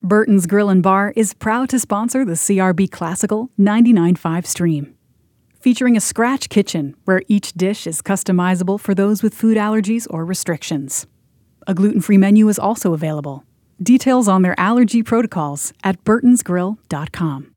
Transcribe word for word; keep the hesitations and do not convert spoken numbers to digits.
Burton's Grill and Bar is proud to sponsor the C R B Classical ninety-nine point five stream. Featuring a scratch kitchen where each dish is customizable for those with food allergies or restrictions. A gluten-free menu is also available. Details on their allergy protocols at burtons grill dot com.